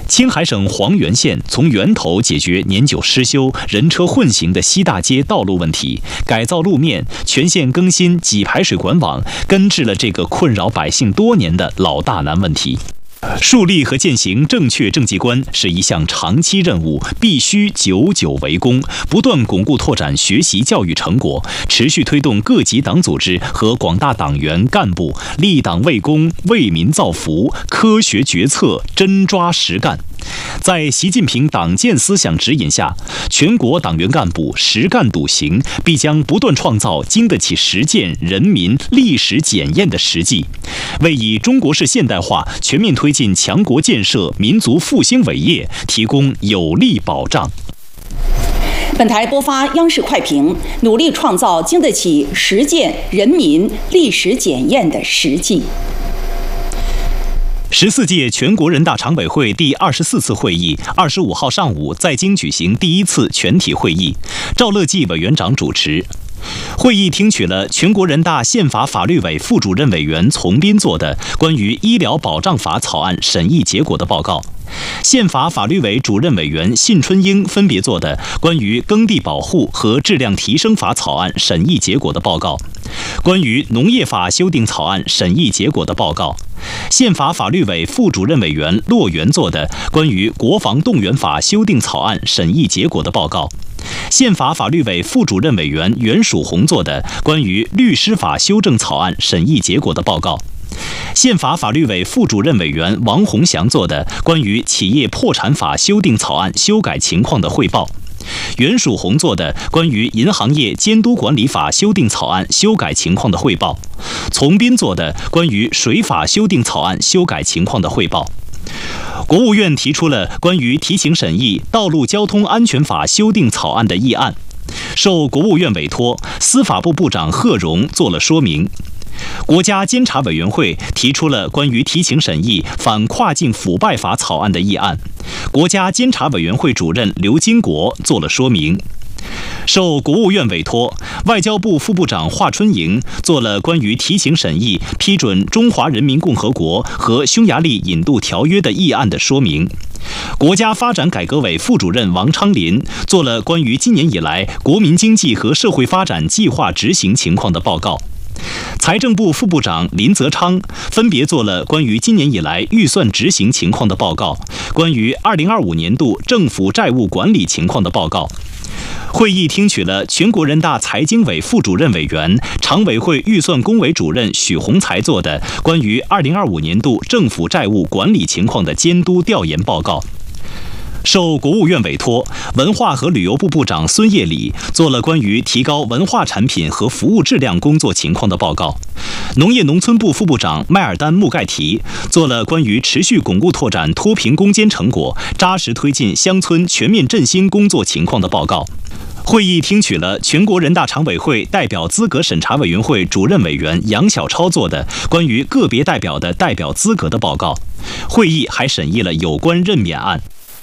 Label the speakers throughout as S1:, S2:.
S1: 青海省黄原县从源头解决年久失修、人车混行的西大街道路问题，改造路面，全县更新给排水管网，根治了这个困扰百姓多年的老大难问题。树立和践行正确政绩观是一项长期任务，必须久久为功，不断巩固拓展学习教育成果，持续推动各级党组织和广大党员干部立党为公、为民造福，科学决策，真抓实干。在习近平党建思想指引下，全国党员干部实干笃行，必将不断创造经得起实践、人民、历史检验的实际，为以中国式现代化全面推进强国建设、民族复兴伟业提供有力保障。
S2: 本台播发央视快评，努力创造经得起实践、人民、历史检验的实际。
S1: 14届全国人大常委会第24次会议25号上午在京举行第一次全体会议，赵乐际委员长主持。会议听取了全国人大宪法法律委副主任委员丛斌做的关于医疗保障法草案审议结果的报告，宪法法律委主任委员信春英分别做的关于耕地保护和质量提升法草案审议结果的报告，关于农业法修订草案审议结果的报告，宪法法律委副主任委员骆元做的关于国防动员法修订草案审议结果的报告，宪法法律委副主任委员袁曙红做的关于律师法修正草案审议结果的报告，宪法法律委副主任委员王洪祥做的关于企业破产法修订草案修改情况的汇报，袁曙红做的关于银行业监督管理法修订草案修改情况的汇报，丛斌做的关于水法修订草案修改情况的汇报。国务院提出了关于提请审议道路交通安全法修订草案的议案，受国务院委托，司法部部长贺荣做了说明。国家监察委员会提出了关于提请审议反跨境腐败法草案的议案，国家监察委员会主任刘金国做了说明。受国务院委托，外交部副部长华春莹做了关于提请审议批准中华人民共和国和匈牙利引渡条约的议案的说明。国家发展改革委副主任王昌林做了关于今年以来国民经济和社会发展计划执行情况的报告。财政部副部长林泽昌分别做了关于今年以来预算执行情况的报告，关于2025年度政府债务管理情况的报告。会议听取了全国人大财经委副主任委员、常委会预算工委主任许宏才做的关于2025年度政府债务管理情况的监督调研报告。受国务院委托，文化和旅游部部长孙业礼做了关于提高文化产品和服务质量工作情况的报告。农业农村部副部长迈尔丹·穆盖提做了关于持续巩固拓展脱贫攻坚成果，扎实推进乡村全面振兴工作情况的报告。会议听取了全国人大常委会代表资格审查委员会主任委员杨晓超做的关于个别代表的代表资格的报告。会议还审议了有关任免案。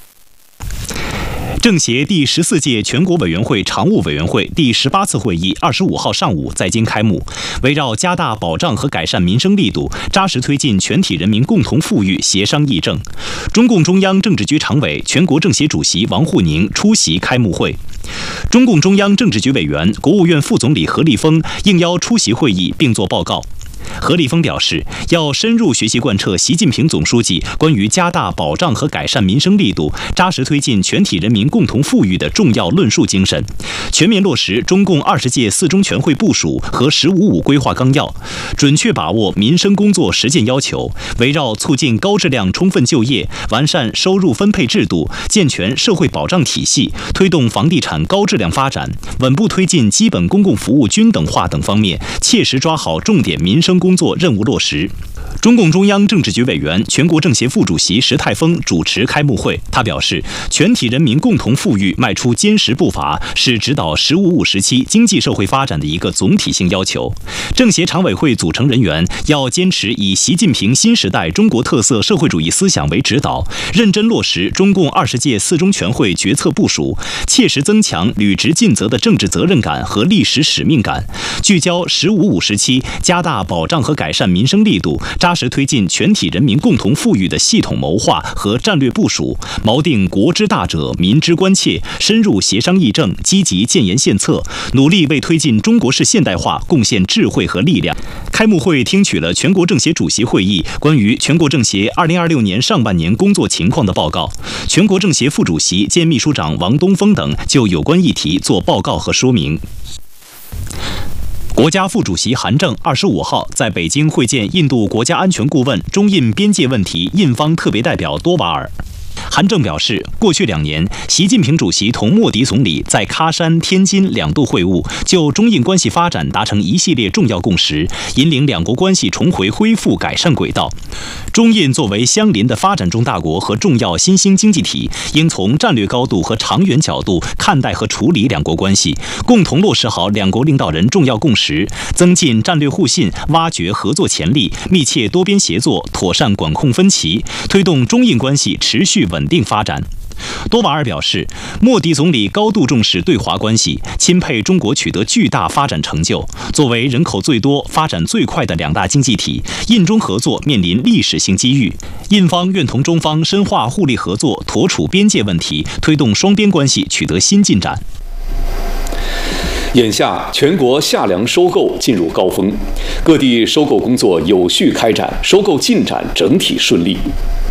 S1: 政协第14届全国委员会常务委员会第18次会议25号上午在京开幕，围绕加大保障和改善民生力度，扎实推进全体人民共同富裕协商议政，中共中央政治局常委、全国政协主席王沪宁出席开幕会。中共中央政治局委员、国务院副总理何立峰应邀出席会议并作报告。何立峰表示，要深入学习贯彻习近平总书记关于加大保障和改善民生力度，扎实推进全体人民共同富裕的重要论述精神，全面落实中共20届4中全会部署和“十五五”规划纲要，准确把握民生工作实践要求，围绕促进高质量充分就业、完善收入分配制度、健全社会保障体系、推动房地产高质量发展、稳步推进基本公共服务均等化等方面，切实抓好重点民生工作任务落实。中共中央政治局委员、全国政协副主席石泰峰主持开幕会。他表示，全体人民共同富裕迈出坚实步伐，是指导“十五五”时期经济社会发展的一个总体性要求。政协常委会组成人员要坚持以习近平新时代中国特色社会主义思想为指导，认真落实中共20届4中全会决策部署，切实增强履职尽责的政治责任感和历史使命感，聚焦“十五五”时期加大保障和改善民生力度， 扎实推进全体人民共同富裕的系统谋划和战略部署，锚定国之大者、民之关切，深入协商议政，积极建言献策，努力为推进中国式现代化贡献智慧和力量。开幕会听取了全国政协主席会议关于全国政协2026年上半年工作情况的报告，全国政协副主席兼秘书长王东峰等就有关议题做报告和说明。国家副主席韩正25号在北京会见印度国家安全顾问、中印边界问题印方特别代表多瓦尔。韩正表示，过去2年，习近平主席同莫迪总理在喀山、天津2度会晤，就中印关系发展达成一系列重要共识，引领两国关系重回恢复改善轨道。中印作为相邻的发展中大国和重要新兴经济体，应从战略高度和长远角度看待和处理两国关系，共同落实好两国领导人重要共识，增进战略互信，挖掘合作潜力，密切多边协作，妥善管控分歧，推动中印关系持续稳定发展。多瓦尔表示，莫迪总理高度重视对华关系，钦佩中国取得巨大发展成就。作为人口最多、发展最快的两大经济体，印中合作面临历史性机遇。印方愿同中方深化互利合作，妥处边界问题，推动双边关系取得新进展。
S3: 眼下，全国夏粮收购进入高峰，各地收购工作有序开展，收购进展整体顺利。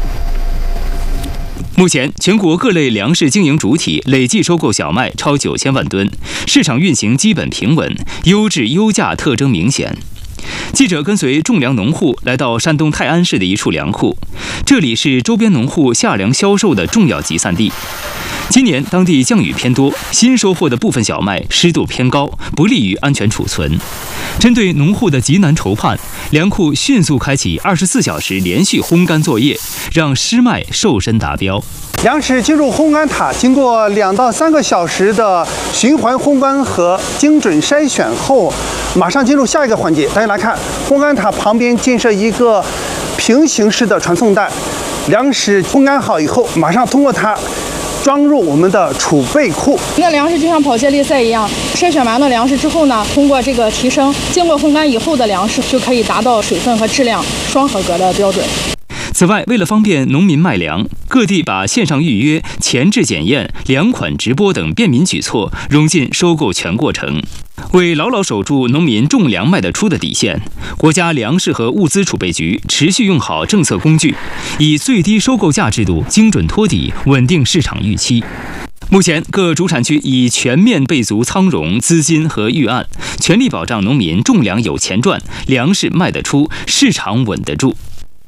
S4: 目前，全国各类粮食经营主体累计收购小麦超9000万吨，市场运行基本平稳，优质优价特征明显。记者跟随种粮农户来到山东泰安市的一处粮库，这里是周边农户夏粮销售的重要集散地。今年当地降雨偏多，新收获的部分小麦湿度偏高，不利于安全储存。针对农户的急难愁盼，粮库迅速开启24小时连续烘干作业，让湿麦瘦身达标。
S5: 粮食进入烘干塔，经过2到3个小时的循环烘干和精准筛选后，马上进入下一个环节。大家来看，烘干塔旁边建设一个平行式的传送带，粮食烘干好以后，马上通过它装入我们的储备库。
S6: 那粮食就像跑接力赛一样，筛选完了粮食之后呢，通过这个提升，经过烘干以后的粮食就可以达到水分和质量双合格的标准。
S4: 此外，为了方便农民卖粮，各地把线上预约、前置检验、粮款直播等便民举措融进收购全过程。为牢牢守住农民种粮卖得出的底线，国家粮食和物资储备局持续用好政策工具，以最低收购价制度精准托底，稳定市场预期。目前，各主产区已全面备足仓容、资金和预案，全力保障农民种粮有钱赚，粮食卖得出，市场稳得住。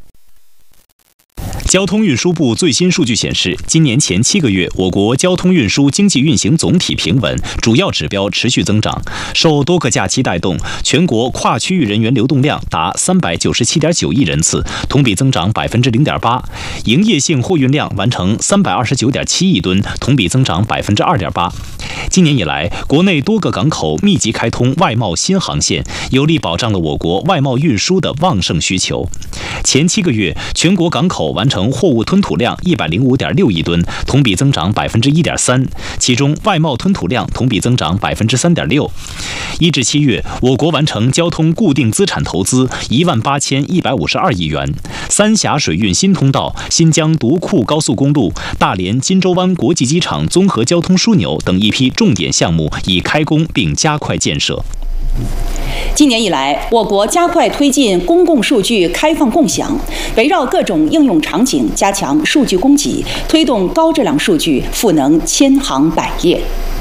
S1: 交通运输部最新数据显示，今年前7个月，我国交通运输经济运行总体平稳，主要指标持续增长。受多个假期带动，全国跨区域人员流动量达397.9亿人次，同比增长0.8%；营业性货运量完成329.7亿吨，同比增长2.8%。今年以来，国内多个港口密集开通外贸新航线，有力保障了我国外贸运输的旺盛需求。前7个月，全国港口完成货物吞吐量105.6亿吨，同比增长1.3%，其中外贸吞吐量同比增长3.6%。1至7月，我国完成交通固定资产投资18152亿元，三峡水运新通道、新疆独库高速公路、大连金州湾国际机场综合交通枢纽等一批重点项目已开工并加快建设。
S2: 今年以来，我国加快推进公共数据开放共享，围绕各种应用场景加强数据供给，推动高质量数据赋能千行百业。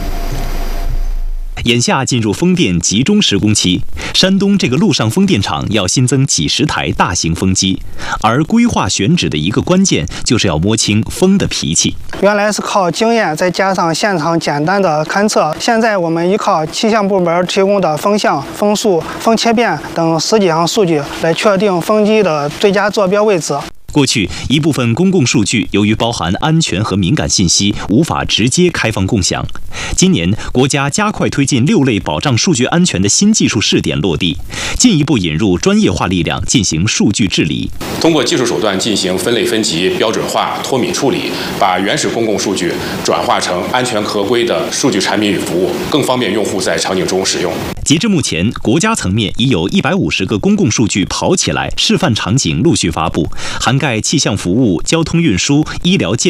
S1: 眼下进入风电集中施工期，山东这个陆上风电场要新增几十台大型风机，而规划选址的一个关键就是要摸清风的脾气。
S5: 原来是靠经验再加上现场简单的勘测，现在我们依靠气象部门提供的风向、风速、风切变等10几项数据来确定风机的最佳坐标位置。
S1: 过去，一部分公共数据由于包含安全和敏感信息，无法直接开放共享。今年，国家加快推进6类保障数据安全的新技术试点落地，进一步引入专业化力量进行数据治理。
S7: 通过技术手段进行分类分级、标准化、脱敏处理，把原始公共数据转化成安全合规的数据产品与服务，更方便用户在场景中使用。
S1: 截至目前，国家层面已有150个公共数据跑起来示范场景陆续发布，涵盖气象服务、交通运输、医疗健